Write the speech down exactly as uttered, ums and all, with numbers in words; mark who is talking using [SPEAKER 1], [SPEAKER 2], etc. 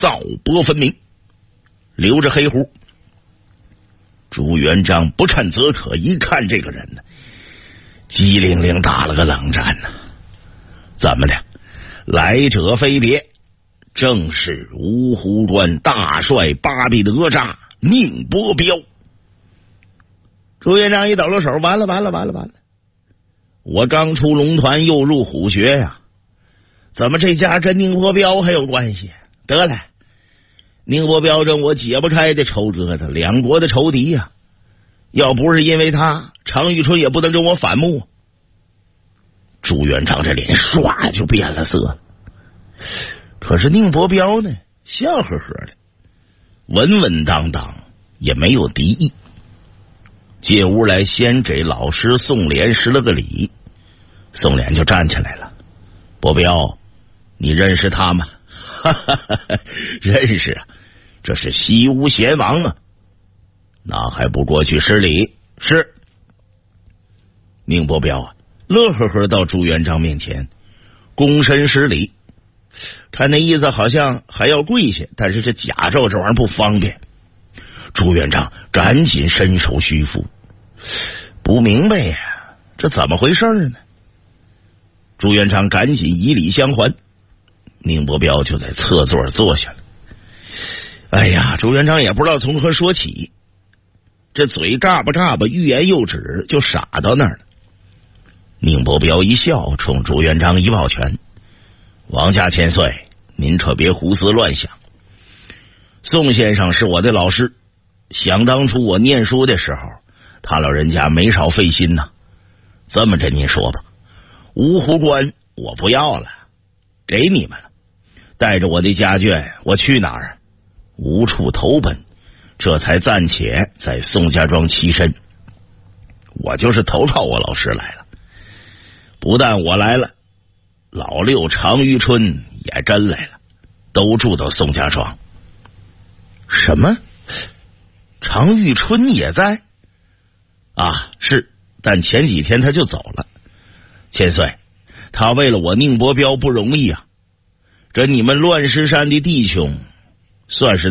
[SPEAKER 1] 皂薄分明，留着黑胡。朱元璋不趁则可，一看这个人呢，机灵灵打了个冷战呢。怎么的？来者非别，正是芜湖关大帅巴比德扎宁伯彪。朱元璋一抖了手，完了完了完了完了！我刚出龙团，又入虎穴呀、啊，怎么这家跟宁伯彪还有关系？得了，宁伯彪这我解不开的仇疙瘩，两国的仇敌呀、啊！要不是因为他，常遇春也不能跟我反目。朱元璋这脸唰就变了色了。可是宁伯彪呢，笑呵呵的，稳稳当当，也没有敌意。进屋来，先给老师宋濂施了个礼，宋濂就站起来了。伯彪，你认识他吗？哈哈哈哈，认识啊，这是西吴贤王啊。那还不过去施礼？是。宁伯彪啊，乐呵呵到朱元璋面前，躬身施礼。他那意思好像还要跪下，但是这甲胄这玩意儿不方便。朱元璋赶紧伸手虚扶，不明白呀、啊，这怎么回事呢？朱元璋赶紧以礼相还，宁伯彪就在侧座坐下了。哎呀，朱元璋也不知道从何说起，这嘴嘎巴嘎巴，欲言又止，就傻到那儿了。宁伯彪一笑，冲朱元璋一抱拳：“王家千岁，您可别胡思乱想。宋先生是我的老师，想当初我念书的时候，他老人家没少费心呐。这么着，您说吧，芜湖关我不要了，给你们了。带着我的家眷，我去哪儿？无处投奔，这才暂且在宋家庄栖身。我就是投靠我老师来了。不但我来了，老六常遇春也真来了，都住到宋家庄。什么？常遇春也在？啊，是，但前几天他就走了。千岁，他为了我宁伯彪不容易啊，这你们乱石山的弟兄，算是